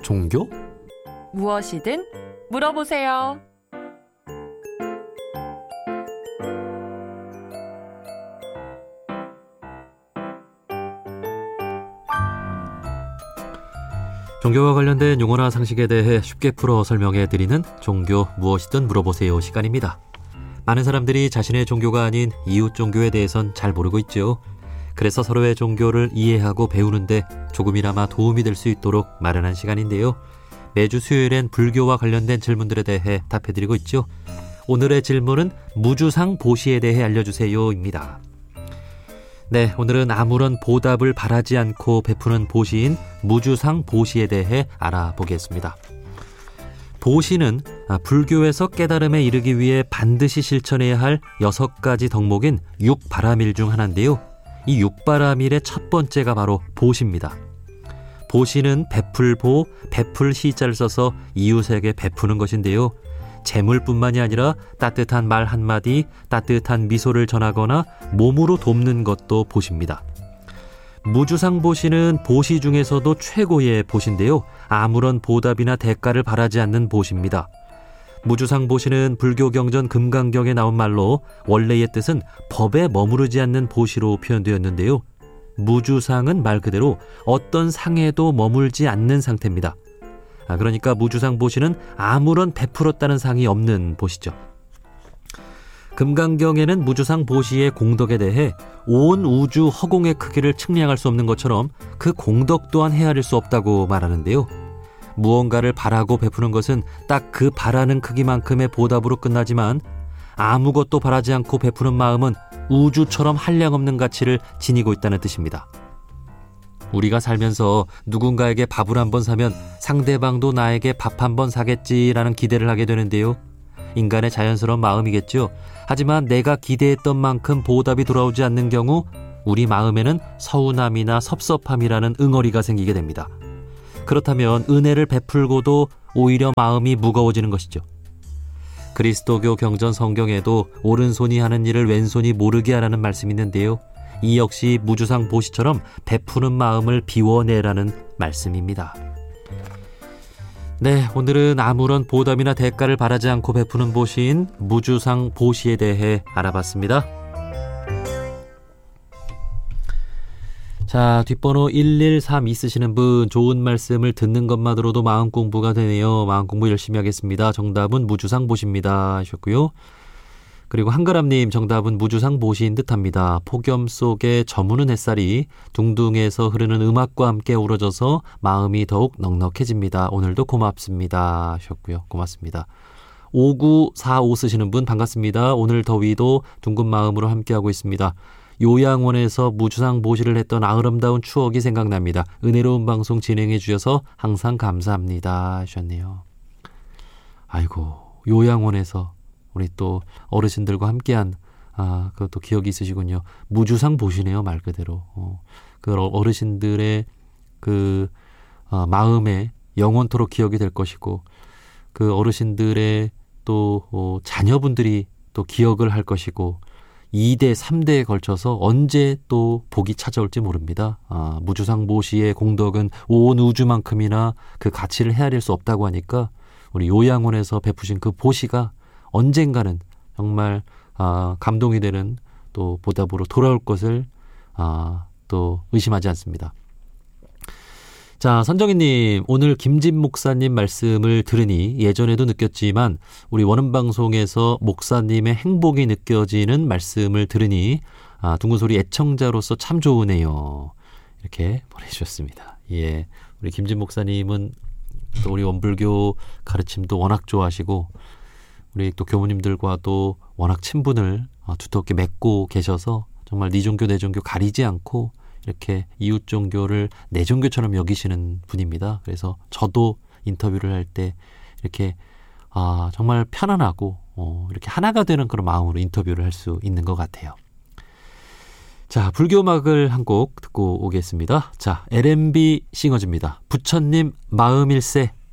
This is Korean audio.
종교? 무엇이든 물어보세요. 종교와 관련된 용어나 상식에 대해 쉽게 풀어 설명해드리는 종교 무엇이든 물어보세요 시간입니다. 많은 사람들이 자신의 종교가 아닌 이웃 종교에 대해선 잘 모르고 있죠. 그래서 서로의 종교를 이해하고 배우는데 조금이나마 도움이 될 수 있도록 마련한 시간인데요. 매주 수요일엔 불교와 관련된 질문들에 대해 답해드리고 있죠. 오늘의 질문은 무주상 보시에 대해 알려주세요입니다. 네, 오늘은 아무런 보답을 바라지 않고 베푸는 보시인 무주상 보시에 대해 알아보겠습니다. 보시는 불교에서 깨달음에 이르기 위해 반드시 실천해야 할 6가지 덕목인 6바라밀 중 하나인데요. 이 6바라밀의 첫 번째가 바로 보시입니다. 보시는 베풀보, 베풀 시자를 써서 이웃에게 베푸는 것인데요. 재물뿐만이 아니라 따뜻한 말 한마디, 따뜻한 미소를 전하거나 몸으로 돕는 것도 보시입니다. 무주상 보시는 보시 중에서도 최고의 보시인데요. 아무런 보답이나 대가를 바라지 않는 보시입니다. 무주상 보시는 불교 경전 금강경에 나온 말로 원래의 뜻은 법에 머무르지 않는 보시로 표현되었는데요. 무주상은 말 그대로 어떤 상에도 머물지 않는 상태입니다. 그러니까 무주상 보시는 아무런 베풀었다는 상이 없는 보시죠. 금강경에는 무주상 보시의 공덕에 대해 온 우주 허공의 크기를 측량할 수 없는 것처럼 그 공덕 또한 헤아릴 수 없다고 말하는데요. 무언가를 바라고 베푸는 것은 딱 그 바라는 크기만큼의 보답으로 끝나지만 아무것도 바라지 않고 베푸는 마음은 우주처럼 한량없는 가치를 지니고 있다는 뜻입니다. 우리가 살면서 누군가에게 밥을 한번 사면 상대방도 나에게 밥 한번 사겠지라는 기대를 하게 되는데요. 인간의 자연스러운 마음이겠죠. 하지만 내가 기대했던 만큼 보답이 돌아오지 않는 경우 우리 마음에는 서운함이나 섭섭함이라는 응어리가 생기게 됩니다. 그렇다면 은혜를 베풀고도 오히려 마음이 무거워지는 것이죠. 그리스도교 경전 성경에도 오른손이 하는 일을 왼손이 모르게 하라는 말씀이 있는데요. 이 역시 무주상 보시처럼 베푸는 마음을 비워내라는 말씀입니다. 네, 오늘은 아무런 보답이나 대가를 바라지 않고 베푸는 보시인 무주상 보시에 대해 알아봤습니다. 자, 뒷번호 113 쓰시는 분, 좋은 말씀을 듣는 것만으로도 마음 공부가 되네요. 마음 공부 열심히 하겠습니다. 정답은 무주상 보시입니다 하셨고요. 그리고 한가람님, 정답은 무주상 보시인 듯합니다. 폭염 속에 저무는 햇살이 둥둥해서 흐르는 음악과 함께 우러져서 마음이 더욱 넉넉해집니다. 오늘도 고맙습니다 하셨고요. 고맙습니다. 5945 쓰시는 분 반갑습니다. 오늘 더위도 둥근 마음으로 함께하고 있습니다. 요양원에서 무주상 보시를 했던 아름다운 추억이 생각납니다. 은혜로운 방송 진행해 주셔서 항상 감사합니다 하셨네요. 아이고, 요양원에서 우리 또 어르신들과 함께한 그것도 기억이 있으시군요. 무주상 보시네요, 말 그대로. 그 어르신들의 그 마음에 영원토록 기억이 될 것이고 그 어르신들의 또 자녀분들이 또 기억을 할 것이고 2대, 3대에 걸쳐서 언제 또 복이 찾아올지 모릅니다. 무주상 보시의 공덕은 온 우주만큼이나 그 가치를 헤아릴 수 없다고 하니까 우리 요양원에서 베푸신 그 보시가 언젠가는 정말 감동이 되는 또 보답으로 돌아올 것을 또 의심하지 않습니다. 자, 선정희님, 오늘 김진 목사님 말씀을 들으니 예전에도 느꼈지만 우리 원음방송에서 목사님의 행복이 느껴지는 말씀을 들으니 둥근소리 애청자로서 참 좋으네요. 이렇게 보내주셨습니다. 예, 우리 김진 목사님은 또 우리 원불교 가르침도 워낙 좋아하시고 우리 또 교무님들과도 워낙 친분을 두텁게 맺고 계셔서 정말 네 종교 내 종교 가리지 않고 이렇게 이웃 종교를 내 종교처럼 여기시는 분입니다. 그래서 저도 인터뷰를 할 때 이렇게 정말 편안하고 이렇게 하나가 되는 그런 마음으로 인터뷰를 할 수 있는 것 같아요. 자, 불교 음악을 한 곡 듣고 오겠습니다. 자, LMB 싱어즈입니다. 부처님 마음일세.